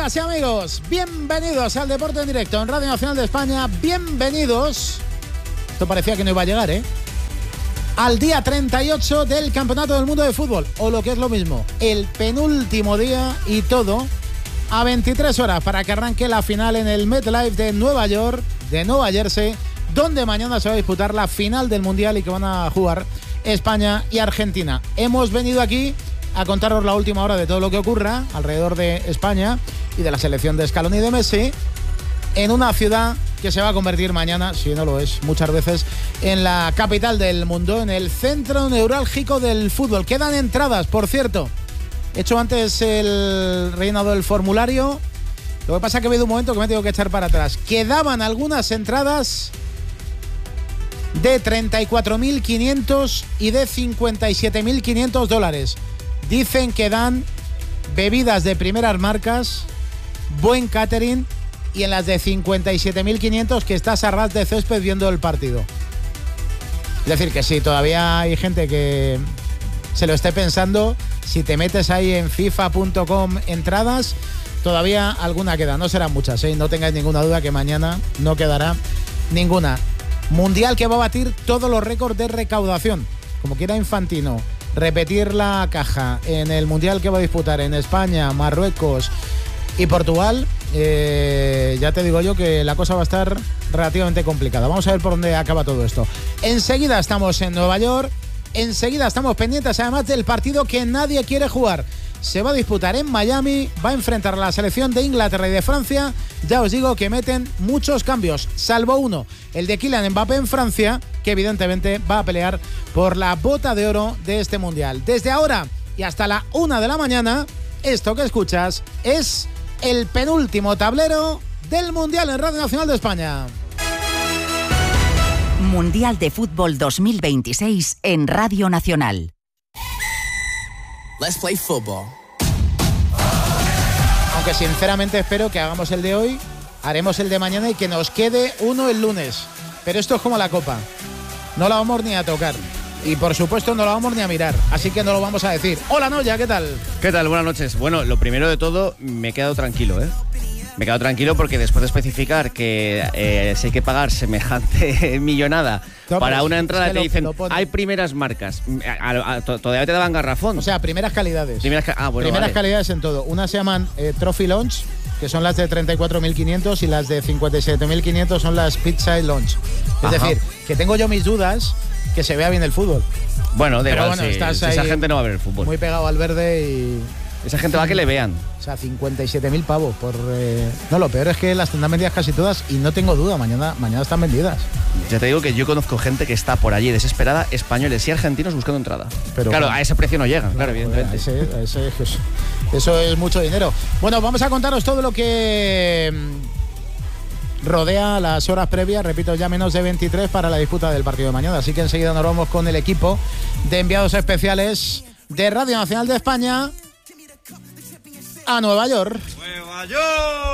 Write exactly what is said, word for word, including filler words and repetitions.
Amigas y amigos, bienvenidos al Deporte en Directo en Radio Nacional de España. Bienvenidos. Esto parecía que no iba a llegar, ¿eh? Al día treinta y ocho del Campeonato del Mundo de Fútbol, o lo que es lo mismo, el penúltimo día y todo a veintitrés horas para que arranque la final en el MetLife de Nueva York, de Nueva Jersey, donde mañana se va a disputar la final del Mundial y que van a jugar España y Argentina. Hemos venido aquí a contaros la última hora de todo lo que ocurra alrededor de España y de la selección de Scaloni y de Messi en una ciudad que se va a convertir mañana, si no lo es, muchas veces, en la capital del mundo, en el centro neurálgico del fútbol. Quedan entradas, por cierto. He hecho antes el rellenado del formulario. Lo que pasa es que ha habido un momento que me tengo que echar para atrás. Quedaban algunas entradas de treinta y cuatro mil quinientos y de cincuenta y siete mil quinientos dólares. Dicen que dan bebidas de primeras marcas, buen catering, y en las de cincuenta y siete mil quinientos que estás a ras de césped viendo el partido. Es decir, que sí, todavía hay gente que se lo esté pensando. Si te metes ahí en FIFA punto com entradas, todavía alguna queda. No serán muchas, ¿eh? No tengáis ninguna duda que mañana no quedará ninguna. Mundial que va a batir todos los récords de recaudación. Como quiera Infantino repetir la caja en el Mundial que va a disputar en España, Marruecos y Portugal, eh, ya te digo yo que la cosa va a estar relativamente complicada. Vamos a ver por dónde acaba todo esto. Enseguida estamos en Nueva York, enseguida estamos pendientes además del partido que nadie quiere jugar. Se va a disputar en Miami, va a enfrentar a la selección de Inglaterra y de Francia. Ya os digo que meten muchos cambios, salvo uno, el de Kylian Mbappé en Francia, que evidentemente va a pelear por la bota de oro de este Mundial. Desde ahora y hasta la una de la mañana, esto que escuchas es el penúltimo tablero del Mundial en Radio Nacional de España. Mundial de Fútbol dos mil veintiséis en Radio Nacional. Let's play football. Aunque sinceramente espero que hagamos el de hoy, haremos el de mañana y que nos quede uno el lunes. Pero esto es como la Copa. No la vamos ni a tocar. Y por supuesto no la vamos ni a mirar. Así que no lo vamos a decir. Hola Noya, ¿qué tal? ¿Qué tal? Buenas noches. Bueno, lo primero de todo, me he quedado tranquilo, ¿eh? Me he quedado tranquilo porque después de especificar que eh, si hay que pagar semejante millonada no, para una entrada, es que te dicen, lo, lo hay primeras marcas. A, a, a, todavía te daban garrafón. O sea, primeras calidades. Primeras, ah, bueno, primeras vale. calidades en todo. Unas se llaman eh, Trophy Launch, que son las de treinta y cuatro mil quinientos, y las de cincuenta y siete mil quinientos son las Pizza Launch. Es Ajá. decir, que tengo yo mis dudas que se vea bien el fútbol. Bueno, de Pero igual, bueno, sí, estás si ahí esa gente no va a ver el fútbol. Muy pegado al verde y... Esa gente va a que le vean. O sea, cincuenta y siete mil pavos por... Eh... No, lo peor es que las tendrán vendidas casi todas y no tengo duda, mañana, mañana están vendidas. Ya te digo que yo conozco gente que está por allí desesperada, españoles y argentinos buscando entrada. Pero claro, bueno, a ese precio no llegan, claro, claro evidentemente. Ese, ese, eso, eso es mucho dinero. Bueno, vamos a contaros todo lo que rodea las horas previas, repito, ya menos de veintitrés para la disputa del partido de mañana. Así que enseguida nos vamos con el equipo de enviados especiales de Radio Nacional de España a Nueva York. ¡Nueva York!